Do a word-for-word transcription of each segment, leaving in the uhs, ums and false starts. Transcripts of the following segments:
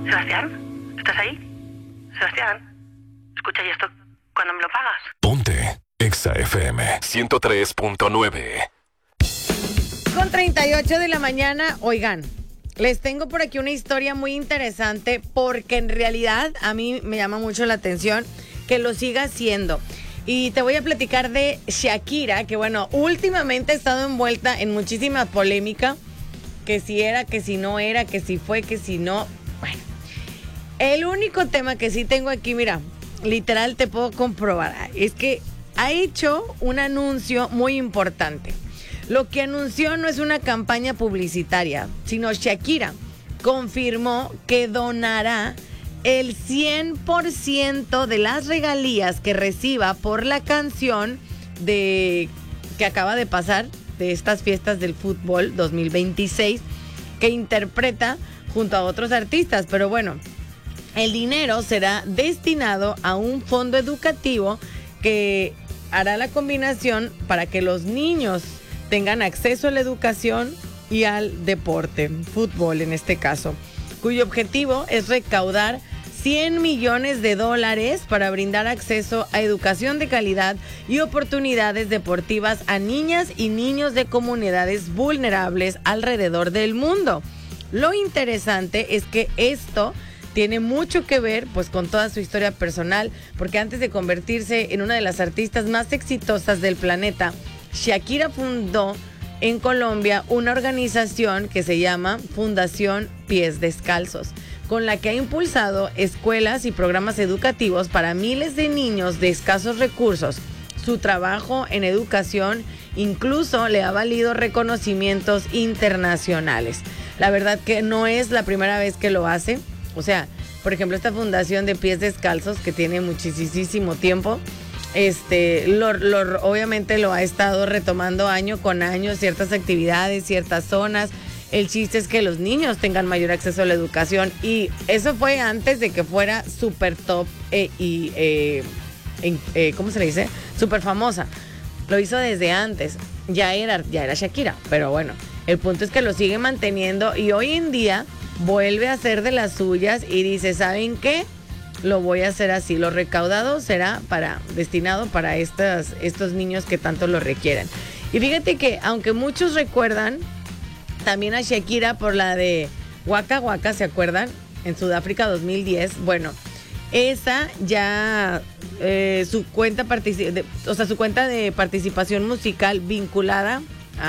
Sebastián, ¿estás ahí? Sebastián, escucha, ¿y esto cuándo me lo pagas? Ponte Exa F M ciento tres punto nueve. Con treinta y ocho de la mañana, oigan, les tengo por aquí una historia muy interesante porque en realidad a mí me llama mucho la atención que lo siga haciendo. Y te voy a platicar de Shakira, que bueno, últimamente ha estado envuelta en muchísima polémica, que si era, que si no era, que si fue, que si no. Bueno, el único tema que sí tengo aquí, mira, literal te puedo comprobar, es que ha hecho un anuncio muy importante. Lo que anunció no es una campaña publicitaria, sino Shakira confirmó que donará el cien por ciento de las regalías que reciba por la canción de que acaba de pasar de estas fiestas del fútbol dos mil veintiséis que interpreta junto a otros artistas. Pero bueno, el dinero será destinado a un fondo educativo que hará la combinación para que los niños tengan acceso a la educación y al deporte, fútbol en este caso, cuyo objetivo es recaudar cien millones de dólares para brindar acceso a educación de calidad y oportunidades deportivas a niñas y niños de comunidades vulnerables alrededor del mundo. Lo interesante es que esto tiene mucho que ver pues con toda su historia personal, porque antes de convertirse en una de las artistas más exitosas del planeta, Shakira fundó en Colombia una organización que se llama Fundación Pies Descalzos, con la que ha impulsado escuelas y programas educativos para miles de niños de escasos recursos. Su trabajo en educación incluso le ha valido reconocimientos internacionales. La verdad que no es la primera vez que lo hace. O sea, por ejemplo, esta fundación de Pies Descalzos, que tiene muchísimo tiempo, este, lo, lo, obviamente lo ha estado retomando año con año, ciertas actividades, ciertas zonas. El chiste es que los niños tengan mayor acceso a la educación, y eso fue antes de que fuera súper top eh, y, eh, en, eh, ¿cómo se le dice? Súper famosa. Lo hizo desde antes, ya era, ya era Shakira, pero bueno, el punto es que lo sigue manteniendo y hoy en día vuelve a hacer de las suyas y dice, ¿saben qué? Lo voy a hacer así, lo recaudado será para, destinado para estas, estos niños que tanto lo requieren. Y fíjate que aunque muchos recuerdan también a Shakira por la de Waka Waka, ¿se acuerdan? En Sudáfrica dos mil diez. Bueno, esa ya, eh, su cuenta partici- de, o sea, su cuenta de participación musical vinculada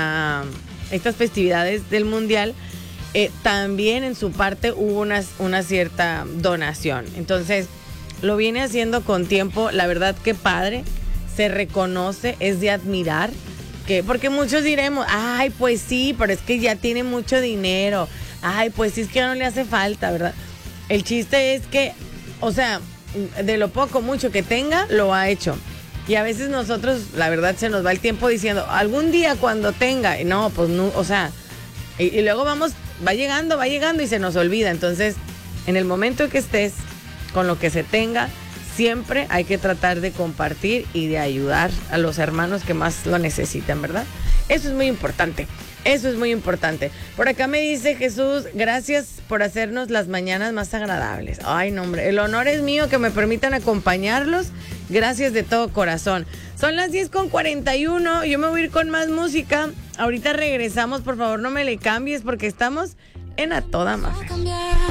a estas festividades del Mundial, eh, también en su parte hubo una, una cierta donación. Entonces, lo viene haciendo con tiempo. La verdad que padre, se reconoce, es de admirar. Que, porque muchos diremos, ay, pues sí, pero es que ya tiene mucho dinero. Ay, pues sí, es que no le hace falta, ¿verdad? El chiste es que, o sea, de lo poco, mucho que tenga, lo ha hecho. Y a veces nosotros, la verdad, se nos va el tiempo diciendo, algún día cuando tenga, y no, pues no, o sea, y, y luego vamos, va llegando, va llegando y se nos olvida. Entonces, en el momento que estés, con lo que se tenga, siempre hay que tratar de compartir y de ayudar a los hermanos que más lo necesitan, ¿verdad? Eso es muy importante, eso es muy importante. Por acá me dice Jesús, gracias por hacernos las mañanas más agradables. Ay, no, hombre, el honor es mío que me permitan acompañarlos. Gracias de todo corazón. Son las diez con cuarenta y uno, yo me voy a ir con más música. Ahorita regresamos, por favor no me le cambies porque estamos en A Toda Mafia.